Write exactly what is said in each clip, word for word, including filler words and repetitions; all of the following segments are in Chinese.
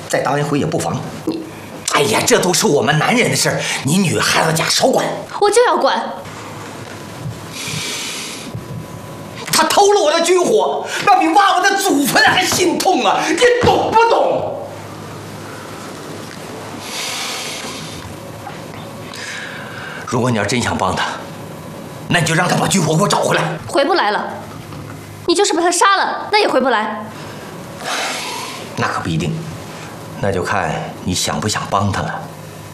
再当一回也不妨。哎呀，这都是我们男人的事儿，你女孩子家少管。 我就要管。 他偷了我的军火，那比挖我的祖坟还心痛啊！你懂不懂？如果你要真想帮他，那你就让他把军火给我找回来。 回不来了，你就是把他杀了，那也回不来。 那可不一定，那就看你想不想帮他了。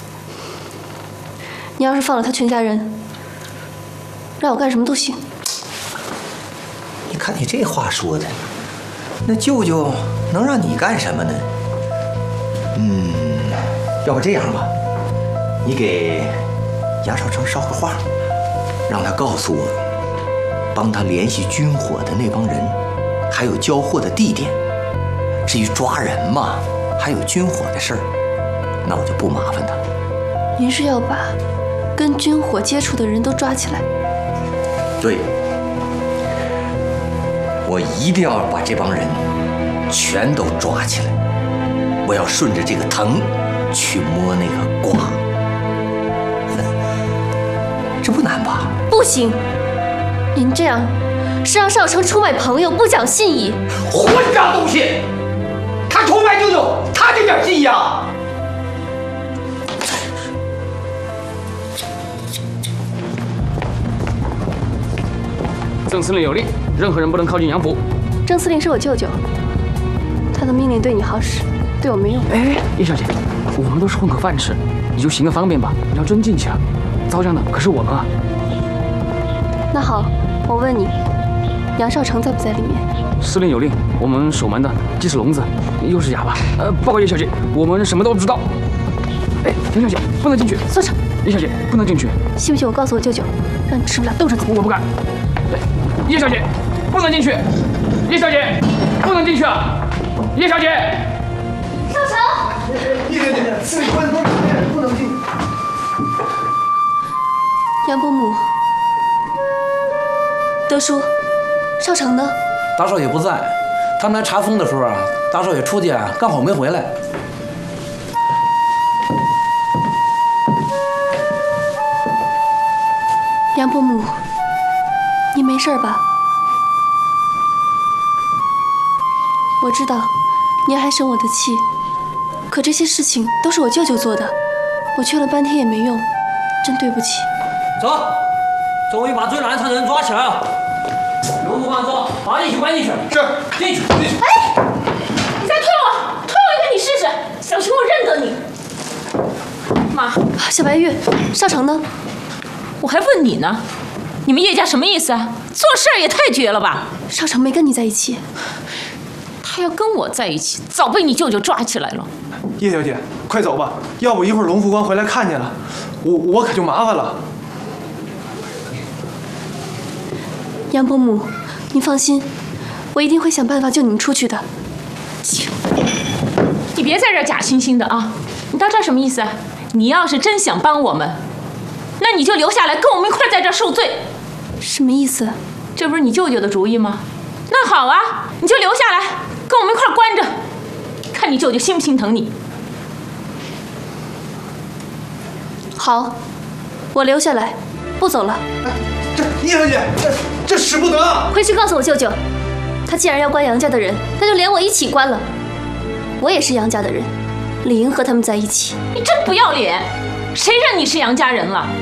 你要是放了他全家人，让我干什么都行。 你看你这话说的，那舅舅能让你干什么呢？嗯，要不这样吧，你给杨少成捎个话，让他告诉我，帮他联系军火的那帮人，还有交货的地点。至于抓人嘛，还有军火的事儿，那我就不麻烦他了。 您是要把跟军火接触的人都抓起来？ 对，我一定要把这帮人全都抓起来。我要顺着这个藤去摸那个瓜，这不难吧？ 不行，您这样是让少成出卖朋友，不讲信义。 混账东西！他出卖舅舅，他就讲信义啊！ 郑司令有令，任何人不能靠近杨府。 郑司令是我舅舅，他的命令对你好使，对我没用。 哎，叶小姐，我们都是混口饭吃，你就行个方便吧，你要真进去啊，遭殃的可是我们啊。 那好，我问你，杨少成在不在里面？ 司令有令，我们守门的既是聋子，又是哑巴。呃，报告叶小姐，我们什么都不知道。哎，杨小姐不能进去。 坐着。 叶小姐不能进去。 信不信我告诉我舅舅，让你吃不了兜着走？ 我不敢。叶小姐不能进去。叶小姐不能进去啊！叶小姐。 少成。 叶小姐，司令官说不能进。 杨伯母。德叔，少成呢？ 大少爷不在，他们来查封的时候啊，大少爷出去啊，刚好没回来。 杨伯母，你没事吧？我知道您还生我的气，可这些事情都是我舅舅做的，我劝了半天也没用，真对不起。 走，终于把最难缠的人抓起来了。龙副官说，把他一起关进去。 是， 进去。 哎，你再推我，推我一个你试试，小心我认得你。妈， 小白玉，少成呢？ 我还问你呢，你们叶家什么意思啊？做事儿也太绝了吧！ 少成没跟你在一起， 他要跟我在一起，早被你舅舅抓起来了。 叶小姐，快走吧，要不一会儿龙副官回来看见了，我我可就麻烦了。 杨伯母，您放心，我一定会想办法救你们出去的。 你别在这儿假惺惺的啊！你到这儿什么意思啊？你要是真想帮我们，那你就留下来跟我们一块在这儿受罪。 什么意思？ 这不是你舅舅的主意吗？那好啊，你就留下来跟我们一块关着，看你舅舅心不心疼你。 好，我留下来，不走了。 这叶小姐，这这使不得。 回去告诉我舅舅，他既然要关杨家的人，那就连我一起关了。我也是杨家的人，理应和他们在一起。 你真不要脸！谁认你是杨家人了？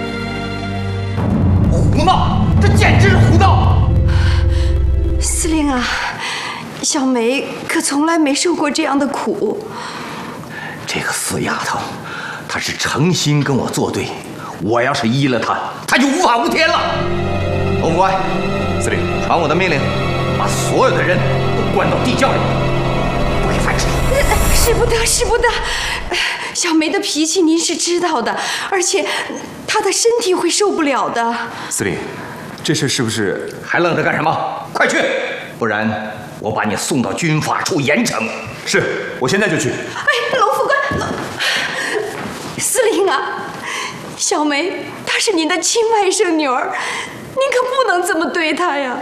胡闹！这简直是胡闹！ 司令啊，小梅可从来没受过这样的苦。 这个死丫头，她是诚心跟我作对。我要是依了她，她就无法无天了。龙副官，司令，传我的命令，把所有的人都关到地窖里，不给饭吃。 使不得，使不得。小梅的脾气您是知道的，而且她的身体会受不了的。 司令，这事是不是还愣着干什么？快去，不然我把你送到军法处严惩。 是，我现在就去。 哎，龙副官，龙司令啊，小梅她是您的亲外甥女儿，您可不能这么对她呀。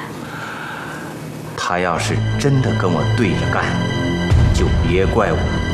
她要是真的跟我对着干，就别怪我